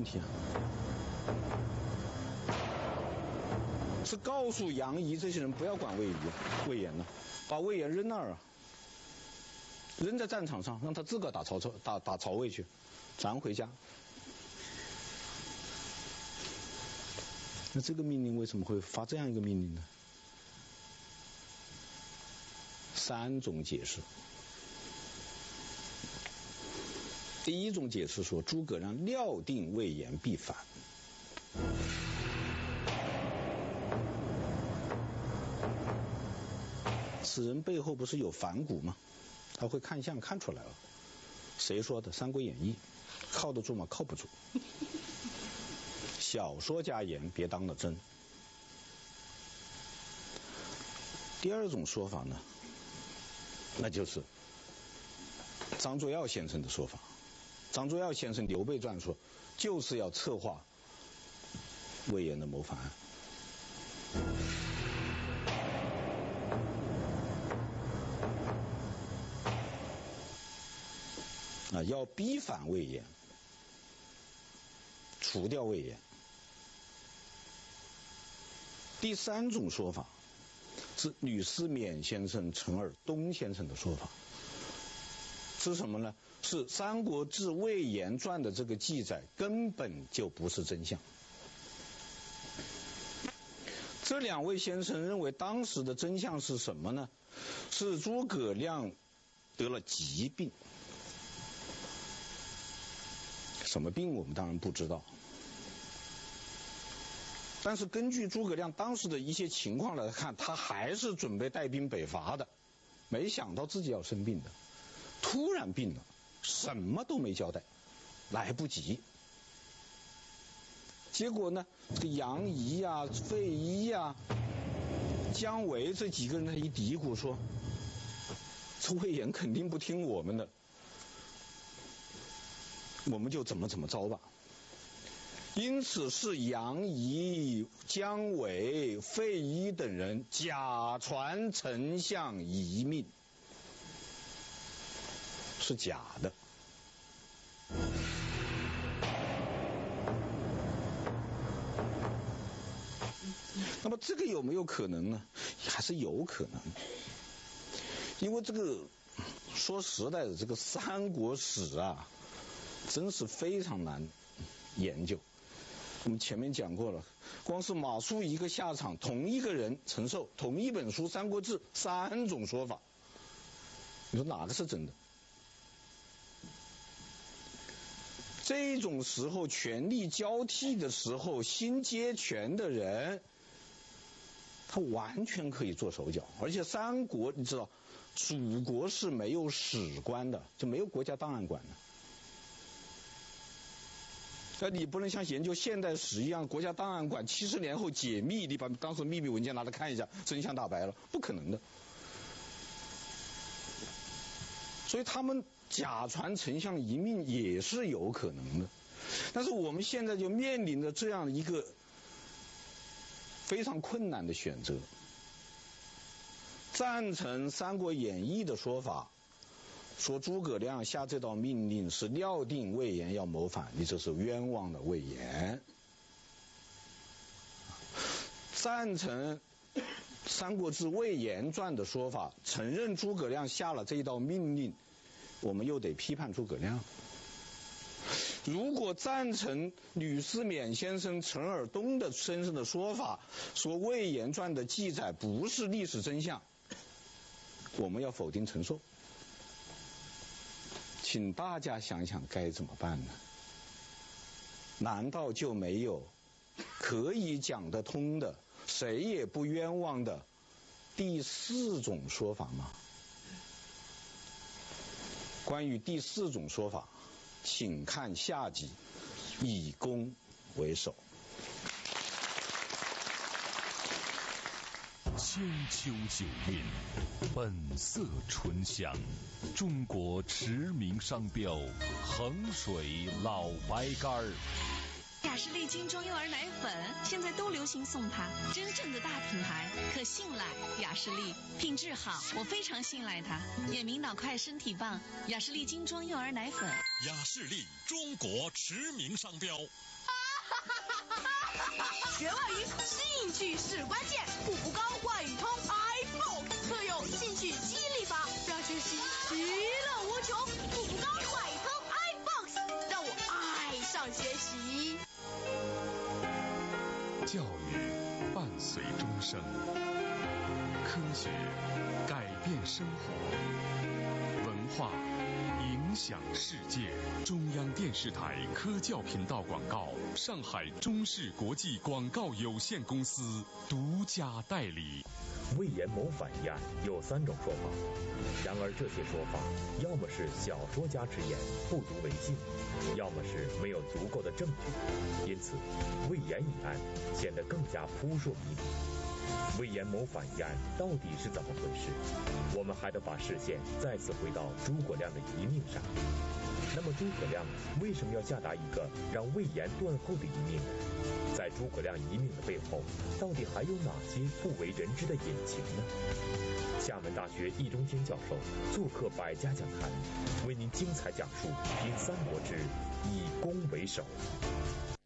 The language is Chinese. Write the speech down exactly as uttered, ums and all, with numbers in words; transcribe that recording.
题啊，是告诉杨仪这些人不要管魏仪、魏延了，把魏延扔那儿啊，扔在战场上，让他自个打曹操、打打曹魏去，咱回家。那这个命令为什么会发这样一个命令呢？三种解释。第一种解释说，诸葛亮料定魏延必反。此人背后不是有反骨吗？他会看相看出来了。谁说的？《三国演义》，靠得住吗？靠不住。小说家言，别当了真。第二种说法呢，那就是张作耀先生的说法。张作耀先生《刘备传》说，就是要策划魏延的谋反案。啊，要逼反魏延，除掉魏延。第三种说法是吕思勉先生、陈尔东先生的说法，是什么呢？是《三国志·魏延传》的这个记载根本就不是真相。这两位先生认为当时的真相是什么呢？是诸葛亮得了疾病。什么病我们当然不知道，但是根据诸葛亮当时的一些情况来看，他还是准备带兵北伐的，没想到自己要生病的，突然病了，什么都没交代，来不及。结果呢，这个杨仪呀、费祎呀、姜维这几个人他一嘀咕说，这魏延肯定不听我们的，我们就怎么怎么着吧。因此是杨仪、姜维、费祎等人假传丞相遗命，是假的。那么这个有没有可能呢？还是有可能，因为这个说实在的，这个三国史啊，真是非常难研究。我们前面讲过了，光是马谡一个下场，同一个人承受同一本书《三国志》三种说法，你说哪个是真的？这种时候权力交替的时候，新接权的人他完全可以做手脚。而且三国你知道，蜀国是没有史官的，就没有国家档案馆的。那你不能像研究现代史一样，国家档案馆七十年后解密，你把当时秘密文件拿来看一下，真相大白了，不可能的。所以他们假传丞相遗命也是有可能的。但是我们现在就面临着这样一个非常困难的选择：赞成《三国演义》的说法，说诸葛亮下这道命令是料定魏延要谋反，你这是冤枉了魏延。赞成《三国志·魏延传》的说法，承认诸葛亮下了这一道命令，我们又得批判诸葛亮。如果赞成吕思勉先生、陈尔东的先生的说法，说《魏延传》的记载不是历史真相，我们要否定陈寿。请大家想想该怎么办呢？难道就没有可以讲得通的、谁也不冤枉的第四种说法吗？关于第四种说法，请看下集，以攻为守。 千秋九韵，本色醇香，中国驰名商标，衡水老白干儿。 士利精装幼儿奶粉现在都流行送它，真正的大品牌，可信赖。雅士利品质好，我非常信赖它。眼明脑快，身体棒，雅士利精装幼儿奶粉。 雅士利中国驰名商标。 学外语，兴趣是关键。步步高外语通 iBox 特有兴趣激励法，让学习其乐无穷。步步高外语通 iBox 让我爱上学习。 教育伴随终生，科学改变生活，文化影响世界。中央电视台科教频道广告，上海中视国际广告有限公司独家代理。 魏延谋反一案有三种说法，然而这些说法要么是小说家之言，不足为信，要么是没有足够的证据，因此魏延一案显得更加扑朔迷离。魏延谋反一案到底是怎么回事？我们还得把视线再次回到诸葛亮的遗命上。那么诸葛亮为什么要下达一个让魏延断后的遗命呢？在诸葛亮遗命的背后，到底还有哪些不为人知的隐情呢？厦门大学易中天教授做客百家讲坛，为您精彩讲述《拼三国之以攻为守》。